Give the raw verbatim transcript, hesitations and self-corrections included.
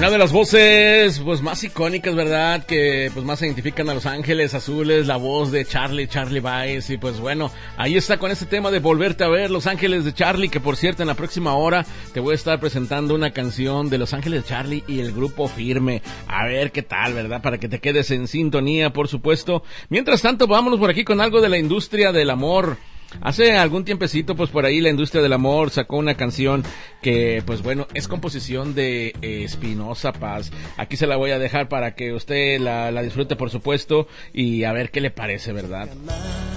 Una de las voces pues más icónicas, ¿verdad? Que pues más identifican a Los Ángeles Azules, la voz de Charlie, Charlie Baez. Y pues bueno, ahí está con este tema de Volverte a Ver, Los Ángeles de Charlie, que por cierto en la próxima hora te voy a estar presentando una canción de Los Ángeles de Charlie y el grupo Firme. A ver qué tal, ¿verdad? Para que te quedes en sintonía, por supuesto. Mientras tanto, vámonos por aquí con algo de la industria del amor. Hace algún tiempecito, pues por ahí la industria del amor sacó una canción que, pues bueno, es composición de eh, Espinoza Paz. Aquí se la voy a dejar para que usted la, la disfrute, por supuesto, y a ver qué le parece, ¿verdad?